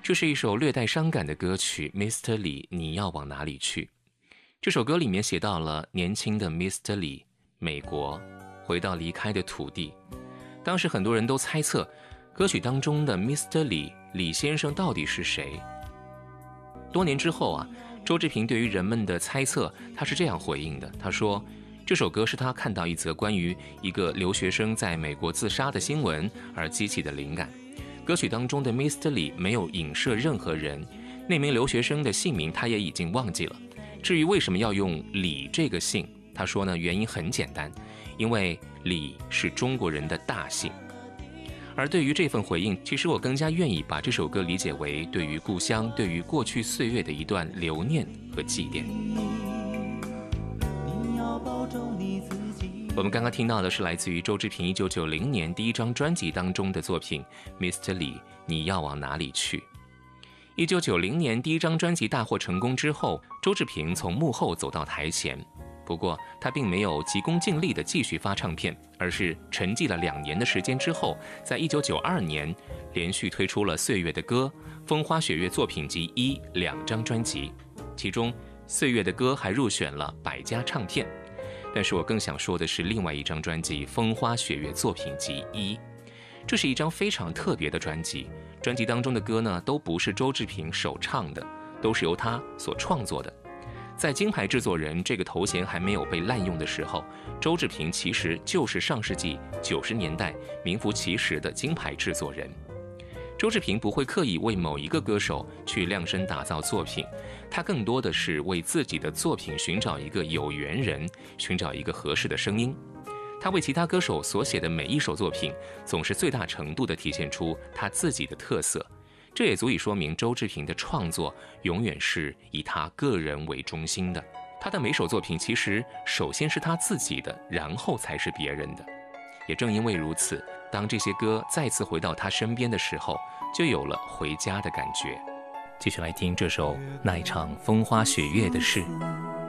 这是一首略带伤感的歌曲 Mr. Li 你要往哪里去。这首歌里面写到了年轻的 Mr. Li 美国回到离开的土地。当时很多人都猜测歌曲当中的 Mr. Li 李先生到底是谁。多年之后啊，周志平对于人们的猜测他是这样回应的，他说这首歌是他看到一则关于一个留学生在美国自杀的新闻而激起的灵感。歌曲当中的 Mr. Li 没有影射任何人，那名留学生的姓名他也已经忘记了。至于为什么要用李这个姓，他说呢，原因很简单，因为李是中国人的大姓。而对于这份回应，其实我更加愿意把这首歌理解为对于故乡、对于过去岁月的一段留念和祭奠。我们刚刚听到的是来自于周志平1990年第一张专辑当中的作品 Mr. Li 你要往哪里去。1990年第一张专辑大获成功之后，周志平从幕后走到台前，不过他并没有急功近利地继续发唱片，而是沉寂了2年的时间之后，在1992年连续推出了《岁月的歌》、《风花雪月作品集1》2张专辑，其中《岁月的歌》还入选了100家唱片。但是我更想说的是另外一张专辑《风花雪月作品集1》，这是一张非常特别的专辑。专辑当中的歌呢，都不是周志平首唱的，都是由他所创作的。在金牌制作人这个头衔还没有被滥用的时候，周志平其实就是上世纪90年代名副其实的金牌制作人。周志平不会刻意为某一个歌手去量身打造作品，他更多的是为自己的作品寻找一个有缘人，寻找一个合适的声音。他为其他歌手所写的每一首作品，总是最大程度地体现出他自己的特色。这也足以说明周志平的创作永远是以他个人为中心的。他的每首作品其实首先是他自己的，然后才是别人的。也正因为如此，当这些歌再次回到他身边的时候，就有了回家的感觉。继续来听这首那一场风花雪月的事。